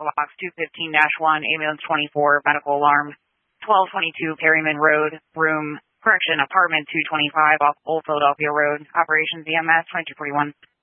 Box 215-1, Ambulance 24, Medical Alarm, 1222 Perryman Road, Room, Correction, Apartment 225 off Old Philadelphia Road, Operations EMS 2241.